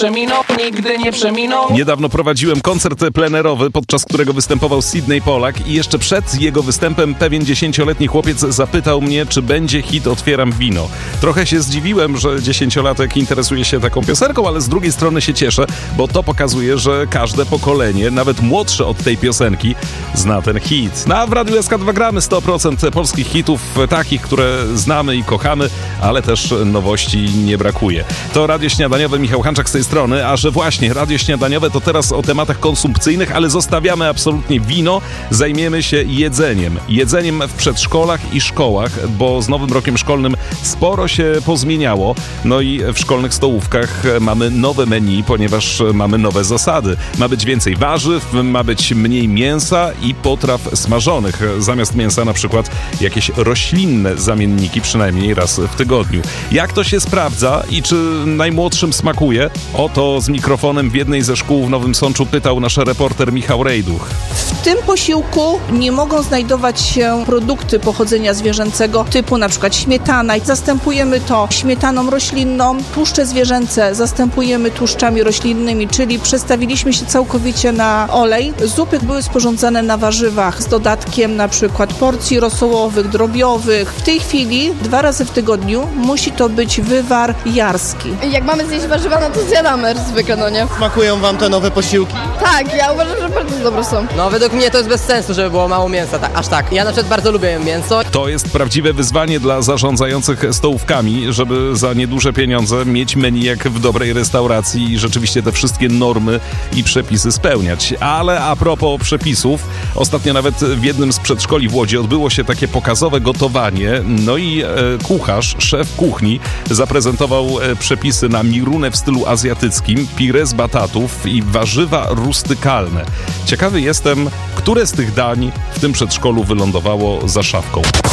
nigdy nie przeminął. Niedawno prowadziłem koncert plenerowy, podczas którego występował Sydney Pollack i jeszcze przed jego występem pewien 10-letni chłopiec zapytał mnie, czy będzie hit Otwieram wino. Trochę się zdziwiłem, że 10-latek interesuje się taką piosenką, ale z drugiej strony się cieszę, bo to pokazuje, że każde pokolenie, nawet młodsze od tej piosenki, zna ten hit. A w Radiu SK2 gramy 100% polskich hitów, takich, które znamy i kochamy, ale też nowości nie brakuje. To Radio Śniadaniowe, Michał Hanczak z tej strony, a że właśnie Radio Śniadaniowe to teraz o tematach konsumpcyjnych, ale zostawiamy absolutnie wino, zajmiemy się jedzeniem. Jedzeniem w przedszkolach i szkołach, bo z nowym rokiem szkolnym sporo się pozmieniało. No i w szkolnych stołówkach mamy nowe menu, ponieważ mamy nowe zasady. Ma być więcej warzyw, ma być mniej mięsa i potraw smażonych. Zamiast mięsa na przykład jakieś roślinne zamienniki, przynajmniej raz w tygodniu. Jak to się sprawdza i czy najmłodszym smakuje? Oto z mikrofonem w jednej ze szkół w Nowym Sączu pytał nasz reporter Michał Rejduch. W tym posiłku nie mogą znajdować się produkty pochodzenia zwierzęcego typu na przykład śmietana. Zastępujemy to śmietaną roślinną, tłuszcze zwierzęce zastępujemy tłuszczami roślinnymi, czyli przestawiliśmy się całkowicie na olej. Zupy były sporządzane na warzywach z dodatkiem na przykład porcji rosołowych, drobiowych. W tej chwili 2 razy w tygodniu musi to być wywar jarski. Jak mamy zjeść warzywa, no to zjadamy zwykle, no nie? Smakują wam te nowe posiłki? Tak, ja uważam, że bardzo dobre są. No według mnie to jest bez sensu, żeby było mało mięsa, aż tak. Ja na przykład bardzo lubię mięso. To jest prawdziwe wyzwanie dla zarządzających stołówkami, żeby za nieduże pieniądze mieć menu jak w dobrej restauracji i rzeczywiście te wszystkie normy i przepisy spełniać. Ale a propos przepisów, ostatnio nawet w jednym z przedszkoli w Łodzi odbyło się takie pokazowe gotowanie, no i kucharz, szef kuchni zaprezentował przepisy na mirunę w stylu azjatyckim, pire z batatów i warzywa rustykalne. Ciekawy jestem, które z tych dań w tym przedszkolu wylądowało za szafką.